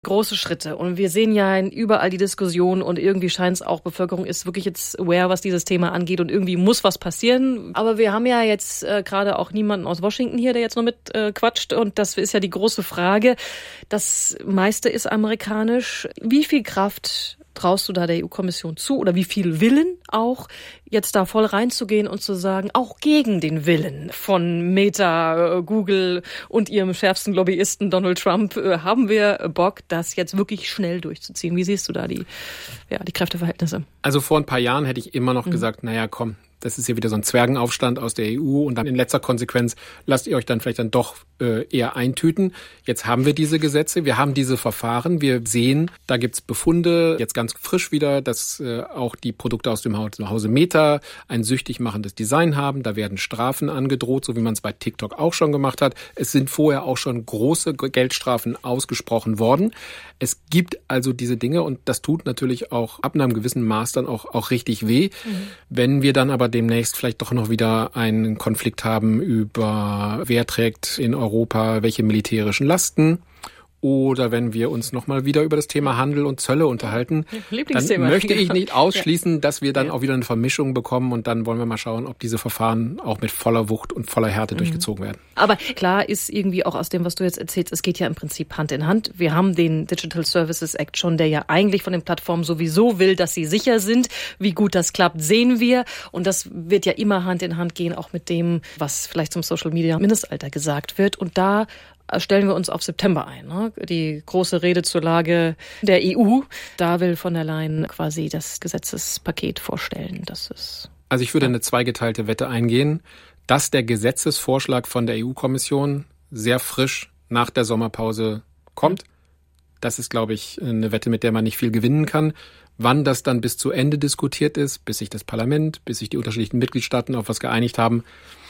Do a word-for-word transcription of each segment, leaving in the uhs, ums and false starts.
große Schritte. Und wir sehen ja überall die Diskussion und irgendwie scheint es auch, Bevölkerung ist wirklich jetzt aware, was dieses Thema angeht und irgendwie muss was passieren. Aber wir haben ja jetzt äh, gerade auch niemanden aus Washington hier, der jetzt noch mit äh, quatscht. Und das ist ja die große Frage. Das meiste ist amerikanisch. Wie viel Kraft traust du da der E U-Kommission zu oder wie viel Willen auch, jetzt da voll reinzugehen und zu sagen, auch gegen den Willen von Meta, Google und ihrem schärfsten Lobbyisten Donald Trump haben wir Bock, das jetzt wirklich schnell durchzuziehen? Wie siehst du da die, ja, die Kräfteverhältnisse? Also vor ein paar Jahren hätte ich immer noch mhm. gesagt, naja, komm, das ist ja wieder so ein Zwergenaufstand aus der E U und dann in letzter Konsequenz lasst ihr euch dann vielleicht dann doch äh, eher eintüten. Jetzt haben wir diese Gesetze, wir haben diese Verfahren, wir sehen, da gibt's Befunde, jetzt ganz frisch wieder, dass äh, auch die Produkte aus dem Hause Meta ein süchtig machendes Design haben. Da werden Strafen angedroht, so wie man es bei TikTok auch schon gemacht hat. Es sind vorher auch schon große Geldstrafen ausgesprochen worden. Es gibt also diese Dinge und das tut natürlich auch ab einem gewissen Maß dann auch, auch richtig weh. Mhm. Wenn wir dann aber demnächst vielleicht doch noch wieder einen Konflikt haben über wer trägt in Europa welche militärischen Lasten oder wenn wir uns nochmal wieder über das Thema Handel und Zölle unterhalten, dann möchte ich nicht ausschließen, dass wir dann ja. auch wieder eine Vermischung bekommen und dann wollen wir mal schauen, ob diese Verfahren auch mit voller Wucht und voller Härte mhm. durchgezogen werden. Aber klar ist irgendwie auch aus dem, was du jetzt erzählst, es geht ja im Prinzip Hand in Hand. Wir haben den Digital Services Act schon, der ja eigentlich von den Plattformen sowieso will, dass sie sicher sind. Wie gut das klappt, sehen wir. Und das wird ja immer Hand in Hand gehen, auch mit dem, was vielleicht zum Social Media Mindestalter gesagt wird. Und da stellen wir uns auf September ein. Ne? Die große Rede zur Lage der E U. Da will von der Leyen quasi das Gesetzespaket vorstellen. Das ist also ich würde eine zweigeteilte Wette eingehen, dass der Gesetzesvorschlag von der E U-Kommission sehr frisch nach der Sommerpause kommt. Das ist, glaube ich, eine Wette, mit der man nicht viel gewinnen kann. Wann das dann bis zu Ende diskutiert ist, bis sich das Parlament, bis sich die unterschiedlichen Mitgliedstaaten auf was geeinigt haben,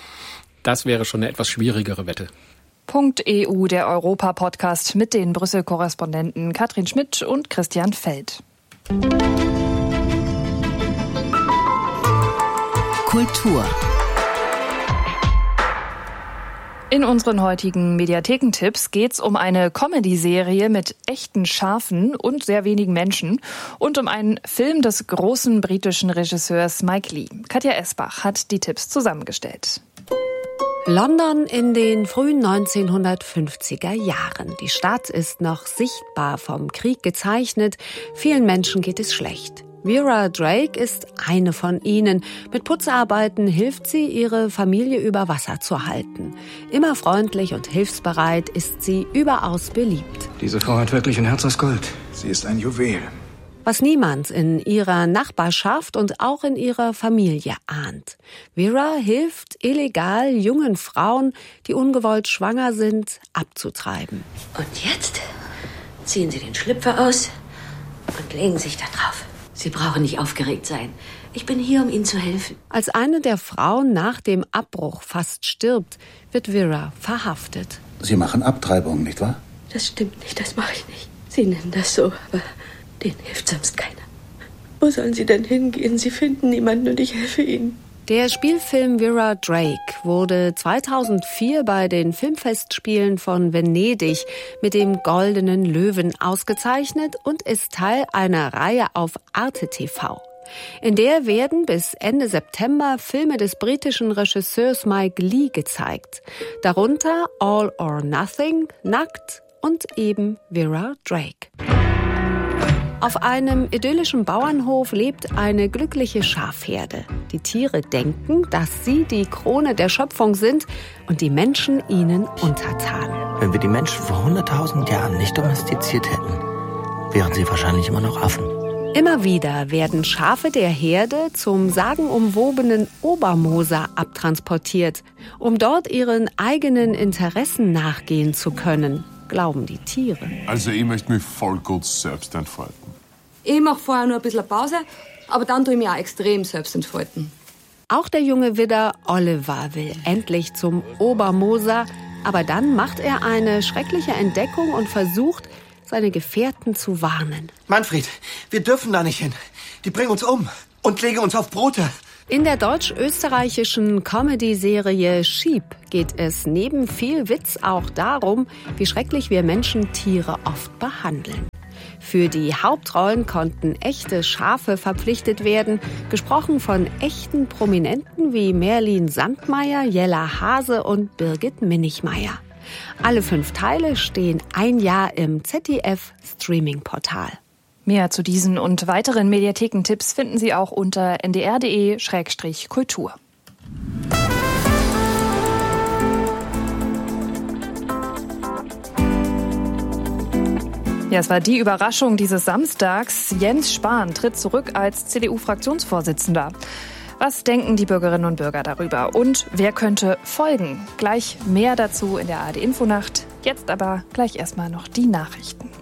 das wäre schon eine etwas schwierigere Wette. Punkt E U, der Europa-Podcast mit den Brüssel-Korrespondenten Katrin Schmidt und Christian Feld. Kultur. In unseren heutigen Mediathekentipps geht's um eine Comedy-Serie mit echten Schafen und sehr wenigen Menschen und um einen Film des großen britischen Regisseurs Mike Leigh. Katja Esbach hat die Tipps zusammengestellt. London in den frühen neunzehnhundertfünfziger Jahren. Die Stadt ist noch sichtbar vom Krieg gezeichnet. Vielen Menschen geht es schlecht. Vera Drake ist eine von ihnen. Mit Putzarbeiten hilft sie, ihre Familie über Wasser zu halten. Immer freundlich und hilfsbereit ist sie überaus beliebt. Diese Frau hat wirklich ein Herz aus Gold. Sie ist ein Juwel. Was niemand in ihrer Nachbarschaft und auch in ihrer Familie ahnt. Vera hilft illegal jungen Frauen, die ungewollt schwanger sind, abzutreiben. Und jetzt ziehen Sie den Schlüpfer aus und legen sich da drauf. Sie brauchen nicht aufgeregt sein. Ich bin hier, um Ihnen zu helfen. Als eine der Frauen nach dem Abbruch fast stirbt, wird Vera verhaftet. Sie machen Abtreibung, nicht wahr? Das stimmt nicht, das mache ich nicht. Sie nennen das so, aber denen hilft sonst keiner. Wo sollen Sie denn hingehen? Sie finden niemanden und ich helfe Ihnen. Der Spielfilm Vera Drake wurde zweitausendvier bei den Filmfestspielen von Venedig mit dem Goldenen Löwen ausgezeichnet und ist Teil einer Reihe auf Arte T V. In der werden bis Ende September Filme des britischen Regisseurs Mike Leigh gezeigt. Darunter All or Nothing, Nackt und eben Vera Drake. Auf einem idyllischen Bauernhof lebt eine glückliche Schafherde. Die Tiere denken, dass sie die Krone der Schöpfung sind und die Menschen ihnen untertan. Wenn wir die Menschen vor hunderttausend Jahren nicht domestiziert hätten, wären sie wahrscheinlich immer noch Affen. Immer wieder werden Schafe der Herde zum sagenumwobenen Obermoser abtransportiert, um dort ihren eigenen Interessen nachgehen zu können, glauben die Tiere. Also ich möchte mich voll gut selbst entfalten. Ich mache vorher nur ein bisschen Pause, aber dann tue ich mich auch extrem selbst entfalten. Auch der junge Widder Oliver will endlich zum Obermoser, aber dann macht er eine schreckliche Entdeckung und versucht, seine Gefährten zu warnen. Manfred, wir dürfen da nicht hin. Die bringen uns um und legen uns auf Brote. In der deutsch-österreichischen Comedy-Serie Sheep geht es neben viel Witz auch darum, wie schrecklich wir Menschen Tiere oft behandeln. Für die Hauptrollen konnten echte Schafe verpflichtet werden, gesprochen von echten Prominenten wie Merlin Sandmeier, Jella Hase und Birgit Minichmeier. Alle fünf Teile stehen ein Jahr im Z D F-Streaming-Portal. Mehr zu diesen und weiteren Mediathekentipps finden Sie auch unter n d r punkt d e Schrägstrich Kultur. Ja, es war die Überraschung dieses Samstags. Jens Spahn tritt zurück als C D U-Fraktionsvorsitzender. Was denken die Bürgerinnen und Bürger darüber? Und wer könnte folgen? Gleich mehr dazu in der A R D Infonacht. Jetzt aber gleich erstmal noch die Nachrichten.